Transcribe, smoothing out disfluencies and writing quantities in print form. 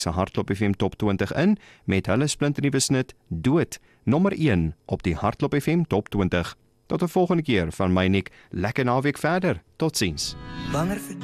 se Hardloop FM Top 20 in met hulle splinternuwe snit Dood, nommer 1 op die Hardloop FM Top 20. Tot 'n volgende keer van my Nick, lekker naweek verder. Totsiens.